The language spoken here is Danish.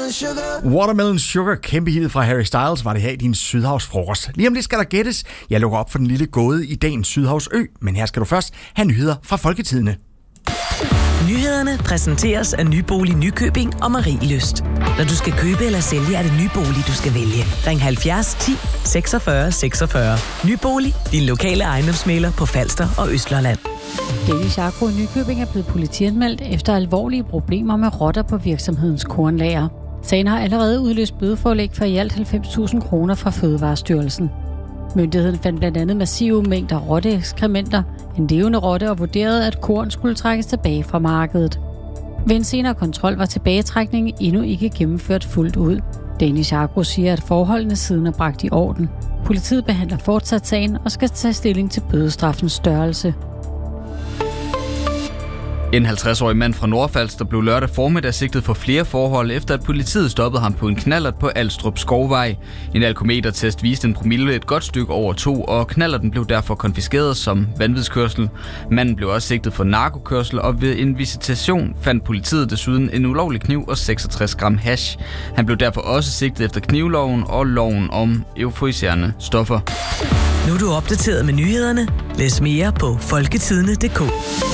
Watermelon Sugar, kæmpe hit fra Harry Styles, var det her i din Sydhavsfrokost. Lige om lidt skal der gættes. Jeg lukker op for den lille gåde i dagens Sydhavsø, men her skal du først have nyheder fra Folketidene. Nyhederne præsenteres af Nybolig Nykøbing og Marie Lyst. Når du skal købe eller sælge, er det Nybolig, du skal vælge. Ring 70 10 46 46. Nybolig, din lokale ejendomsmægler på Falster og Østlandet. Danish Agro i Nykøbing er blevet politianmeldt efter alvorlige problemer med rotter på virksomhedens kornlager. Sagen har allerede udløst bødeforelæg for i alt 90.000 kroner fra Fødevarestyrelsen. Myndigheden fandt blandt andet massive mængder rotteekskrementer, en levende rotte og vurderede, at korn skulle trækkes tilbage fra markedet. Ved en senere kontrol var tilbagetrækningen endnu ikke gennemført fuldt ud. Danish Agro siger, at forholdene siden er bragt i orden. Politiet behandler fortsat sagen og skal tage stilling til bødestraffens størrelse. En 50-årig mand fra Nordfalster blev lørdag formiddag sigtet for flere forhold, efter at politiet stoppede ham på en knallert på Alstrup Skovvej. En alkometertest viste en promille et godt stykke over 2, og knallerten blev derfor konfiskeret som vanvidskørsel. Manden blev også sigtet for narkokørsel, og ved en visitation fandt politiet desuden en ulovlig kniv og 66 gram hash. Han blev derfor også sigtet efter knivloven og loven om euforiserende stoffer. Nu er du opdateret med nyhederne. Læs mere på folketidene.dk.